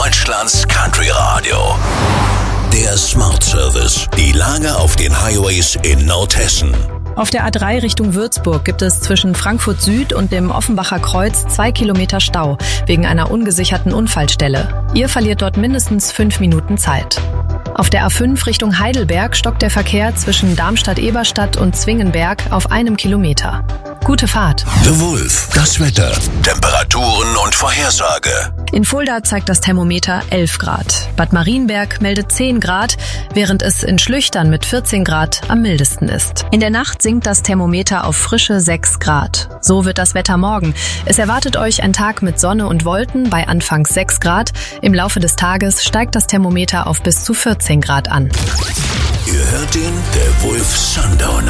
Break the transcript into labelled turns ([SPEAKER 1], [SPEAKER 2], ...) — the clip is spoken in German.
[SPEAKER 1] Deutschlands Country Radio. Der Smart Service. Die Lage auf den Highways in Nordhessen.
[SPEAKER 2] Auf der A3 Richtung Würzburg gibt es zwischen Frankfurt Süd und dem Offenbacher Kreuz 2 Kilometer Stau wegen einer ungesicherten Unfallstelle. Ihr verliert dort mindestens 5 Minuten Zeit. Auf der A5 Richtung Heidelberg stockt der Verkehr zwischen Darmstadt-Eberstadt und Zwingenberg auf 1 Kilometer. Gute Fahrt.
[SPEAKER 1] The Wolf. Das Wetter. Temperaturen und Vorhersage.
[SPEAKER 2] In Fulda zeigt das Thermometer 11 Grad. Bad Marienberg meldet 10 Grad, während es in Schlüchtern mit 14 Grad am mildesten ist. In der Nacht sinkt das Thermometer auf frische 6 Grad. So wird das Wetter morgen. Es erwartet euch ein Tag mit Sonne und Wolken bei anfangs 6 Grad. Im Laufe des Tages steigt das Thermometer auf bis zu 14 Grad an.
[SPEAKER 1] Ihr hört den The Wolf Sundown.